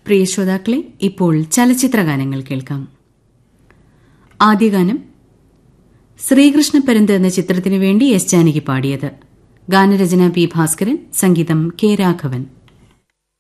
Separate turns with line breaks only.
പ്രിയ ശ്രോതാക്കളെ, ഇപ്പോൾ ചലച്ചിത്ര ഗാനങ്ങൾ കേൾക്കാം. ആദ്യ ഗാനം ശ്രീകൃഷ്ണപരന്ത് എന്ന ചിത്രത്തിനു വേണ്ടി എസ് ജാനകി പാടിയത്. ഗാനരചന പി ഭാസ്കരൻ, സംഗീതം കെ രാഘവൻ.